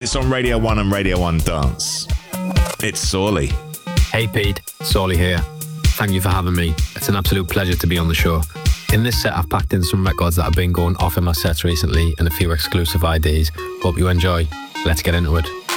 latest on Radio 1 and Radio 1 Dance. It's Sorley. Hey Pete, Sorley here. Thank you for having me. It's an absolute pleasure to be on the show. In this set I've packed in some records that have been going off in my sets recently and a few exclusive IDs. Hope you enjoy. Let's get into it.